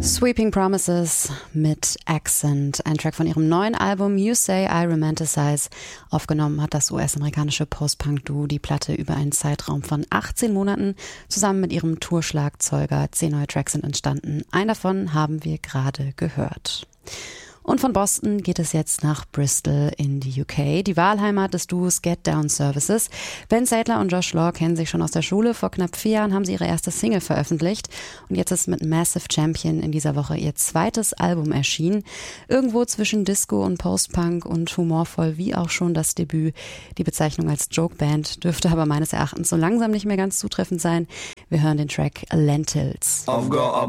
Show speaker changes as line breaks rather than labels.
Sweeping Promises mit Accent, ein Track von ihrem neuen Album You Say I Romanticize. Aufgenommen hat das US-amerikanische Post-Punk-Duo die Platte über einen Zeitraum von 18 Monaten. Zusammen mit ihrem Tourschlagzeuger 10 neue Tracks sind entstanden. Einen davon haben wir gerade gehört. Und von Boston geht es jetzt nach Bristol in die UK, die Wahlheimat des Duos Get Down Services. Ben Sadler und Josh Law kennen sich schon aus der Schule. Vor knapp 4 Jahren haben sie ihre erste Single veröffentlicht. Und jetzt ist mit Massive Champion in dieser Woche ihr zweites Album erschienen. Irgendwo zwischen Disco und Post-Punk und humorvoll wie auch schon das Debüt. Die Bezeichnung als Joke-Band dürfte aber meines Erachtens so langsam nicht mehr ganz zutreffend sein. Wir hören den Track Lentils.